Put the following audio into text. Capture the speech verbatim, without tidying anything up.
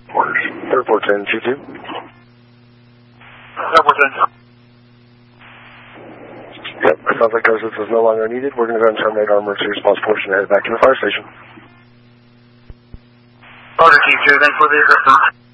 Orders. Airport ten two two. Airport ten. Yep, it sounds like assistance is no longer needed. We're going to go ahead and terminate our emergency response portion and head back to the fire station. Roger, Chief two, thanks for the assistance.